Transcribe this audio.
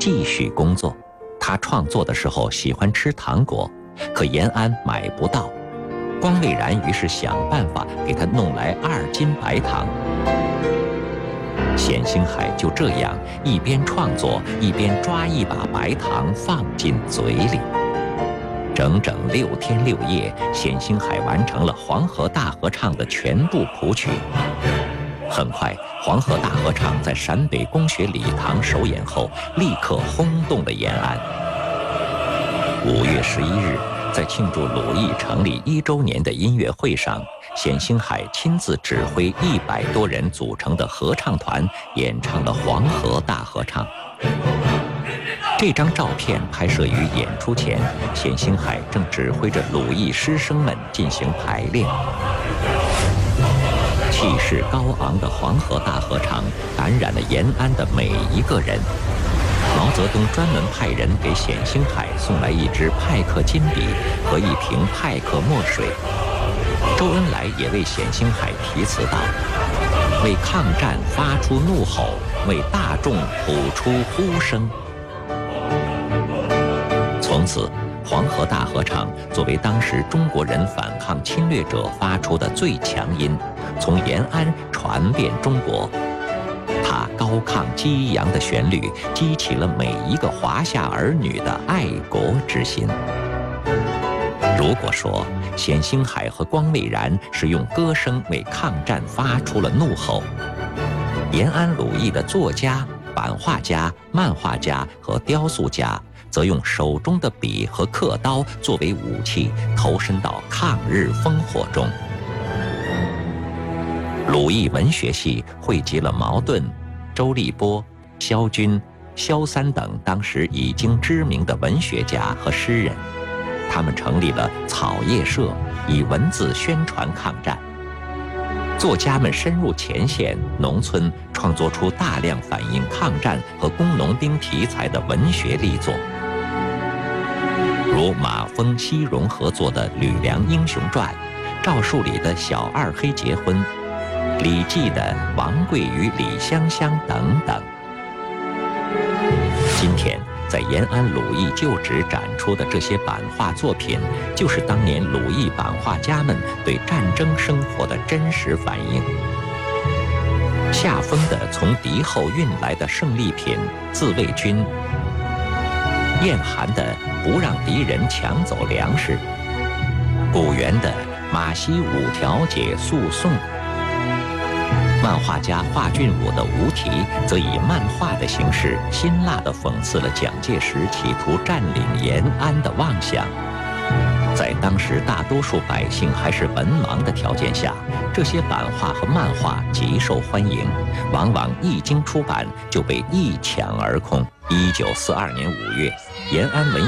继续工作。他创作的时候喜欢吃糖果，可延安买不到。光蔚然于是想办法给他弄来2斤白糖。冼星海就这样一边创作，一边抓一把白糖放进嘴里。整整6天6夜，冼星海完成了《黄河大合唱》的全部谱曲。很快，《黄河大合唱》在陕北公学礼堂首演后，立刻轰动了延安。5月11日，在庆祝鲁艺成立1周年的音乐会上，冼星海亲自指挥100多人组成的合唱团演唱了《黄河大合唱》。这张照片拍摄于演出前，冼星海正指挥着鲁艺师生们进行排练。气势高昂的黄河大合唱感染了延安的每一个人。毛泽东专门派人给冼星海送来一支派克金笔和一瓶派克墨水。周恩来也为冼星海题词道：“为抗战发出怒吼，为大众谱出呼声。”从此，黄河大合唱作为当时中国人反抗侵略者发出的最强音，从延安传遍中国。它高亢激扬的旋律激起了每一个华夏儿女的爱国之心。如果说冼星海和光蔚然是用歌声为抗战发出了怒吼，延安鲁艺的作家、版画家、漫画家和雕塑家则用手中的笔和刻刀作为武器，投身到抗日烽火中。鲁艺文学系汇集了茅盾、周立波、萧军、萧三等当时已经知名的文学家和诗人，他们成立了草叶社，以文字宣传抗战。作家们深入前线、农村，创作出大量反映抗战和工农兵题材的文学力作，如马峰、西戎合作的《吕梁英雄传》，赵树理的《小二黑结婚》，李济的《王贵与李香香》等等。今天在延安鲁艺旧址展出的这些版画作品，就是当年鲁艺版画家们对战争生活的真实反映。夏风的从敌后运来的胜利品自卫军，燕寒的不让敌人抢走粮食，古元的马西5条解诉讼。漫画家华俊武的《无题》则以漫画的形式辛辣地讽刺了蒋介石企图占领延安的妄想。在当时大多数百姓还是文盲的条件下，这些版画和漫画极受欢迎，往往一经出版就被一抢而空。1942年5月，延安文